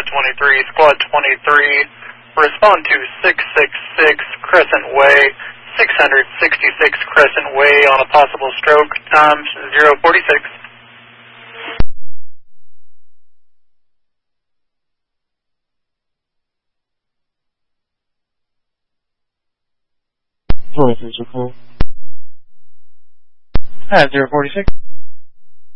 Squad 23, respond to 666 Crescent Way, 666 Crescent Way on a possible stroke, time 046. Hi, 046.